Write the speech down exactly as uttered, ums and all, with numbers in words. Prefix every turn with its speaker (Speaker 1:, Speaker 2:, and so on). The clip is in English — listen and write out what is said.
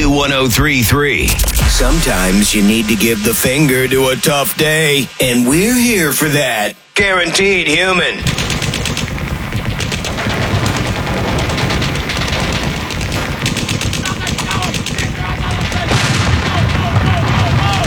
Speaker 1: one oh three point three. Sometimes you need to give the finger to a tough day, and we're here for that. Guaranteed Human.